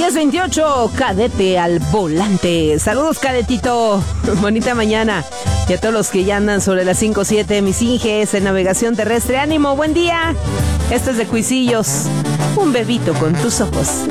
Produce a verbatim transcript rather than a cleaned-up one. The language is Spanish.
diez veintiocho, cadete al volante. Saludos, cadetito. Bonita mañana. Y a todos los que ya andan sobre las cinco siete, mis inges en navegación terrestre. Ánimo, buen día. Esto es de Cuisillos. Un bebito con tus ojos.